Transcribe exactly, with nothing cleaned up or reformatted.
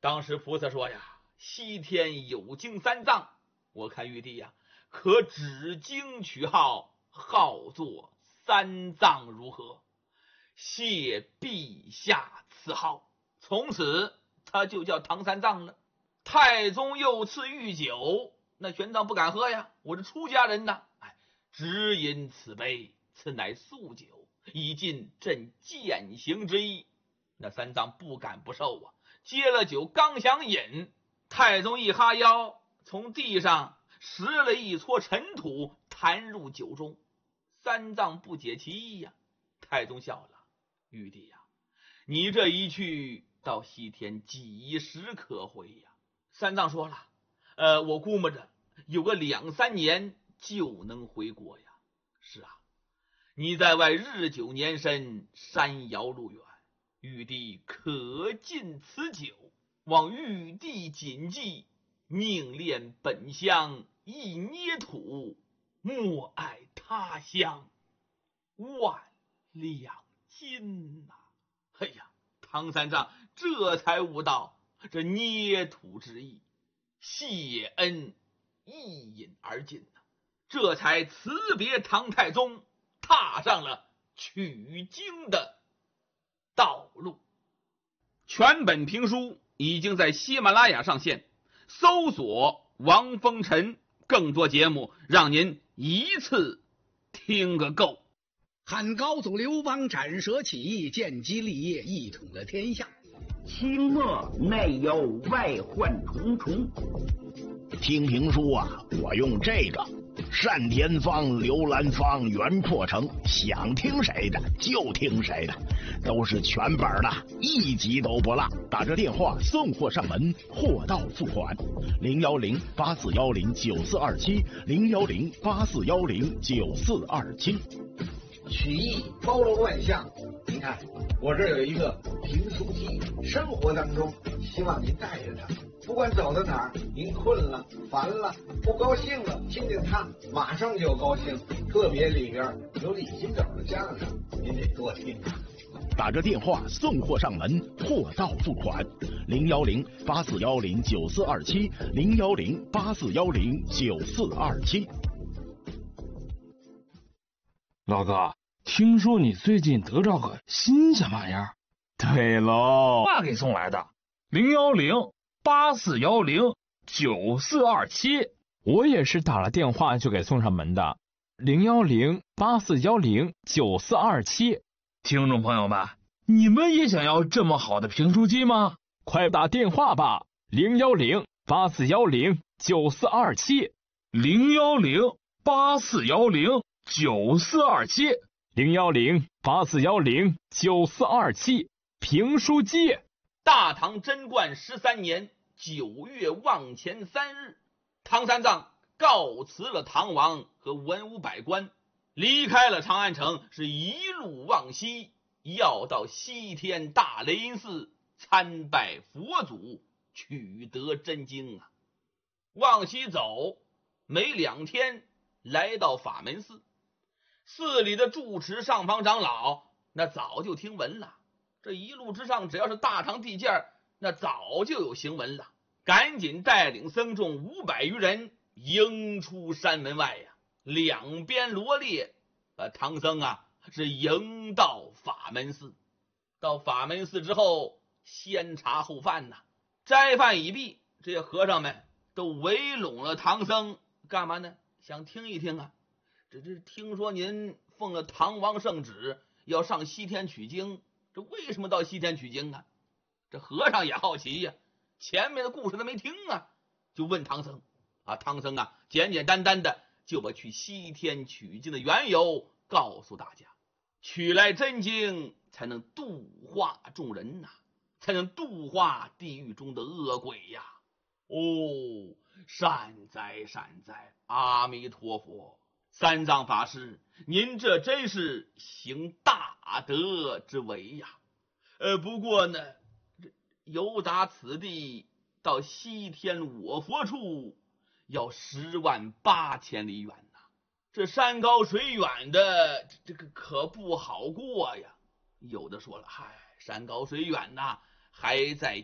当时菩萨说呀，西天有经三藏，我看玉帝呀，可指经取号，号作三藏如何？谢陛下赐号，从此他就叫唐三藏了。太宗又赐御酒，那玄奘不敢喝呀，我是出家人呐，哎，只饮此杯，此乃素酒，以尽朕践行之意。那三藏不敢不受啊，接了酒刚想饮，太宗一哈腰，从地上拾了一撮尘土，弹入酒中。三藏不解其意呀，太宗笑了，玉帝呀，你这一去到西天几时可回呀？三藏说了，呃，我估摸着有个两三年就能回国呀。是啊，你在外日久年深，山遥路远，玉帝可尽此酒，望玉帝谨记，宁恋本乡一捏土，莫爱他乡万两金呐、啊！哎呀，唐三藏这才悟到这捏土之意，谢恩一饮而尽呐、啊，这才辞别唐太宗，踏上了取经的道路。全本评书已经在喜马拉雅上线，搜索王风尘，更多节目让您一次听个够。 汉高祖刘邦斩蛇起义，建基立业，一统了天下。 清末内忧外患重重。听评书啊，我用这个单田芳、刘兰芳、袁阔成，想听谁的就听谁的，都是全本的，一集都不落。打着电话送货上门，货到付款。零幺零八四幺零九四二七，零幺零八四幺零九四二七。 曲艺包罗万象，您看我这有一个评书机，生活当中希望您带着它，不管走到哪儿，您困了、烦了、不高兴了，听听它，马上就高兴。特别里边有李金斗的相声，您得多听听。 打着电话送货上门，货到付款。零幺零八四幺零九四二七，零幺零八四幺零九四二七。 老哥，听说你最近得着个新鲜玩意儿？ 对喽， 爸给送来的，零幺零八四幺零九四二七。 我也是打了电话就给送上门的，零幺零八四幺零九四二七。 听众朋友们，你们也想要这么好的评书机吗？ 快打电话吧，零幺零八四幺零九四二七， 零幺零八四幺零九四二七， 零幺零八四幺零九四二七，评书机。 大唐贞观十三年九月望前三日，唐三藏告辞了唐王和文武百官，离开了长安城，是一路往西，要到西天大雷音寺参拜佛祖，取得真经啊。往西走没两天，来到法门寺，寺里的住持上方长老那早就听闻了，这一路之上只要是大唐地界，那早就有行闻了，赶紧带领僧众五百余人迎出山门外呀，两边罗列，把唐僧啊是迎到法门寺。到法门寺之后，先茶后饭呐，斋饭已毕，这些和尚们都围拢了唐僧，干嘛呢？想听一听啊，这这听说您奉了唐王圣旨要上西天取经，这为什么到西天取经啊？这和尚也好奇呀、啊，前面的故事他没听啊，就问唐僧啊，唐僧啊简简单单的就把去西天取经的缘由告诉大家，取来真经才能度化众人呐、啊，才能度化地狱中的恶鬼呀、啊。哦，善哉善哉，阿弥陀佛，三藏法师，您这真是行大德之为呀！呃，不过呢，由达此地到西天我佛处，要十万八千里远呐、啊，这山高水远的，这个可不好过呀。有的说了，嗨，山高水远呐、啊，还在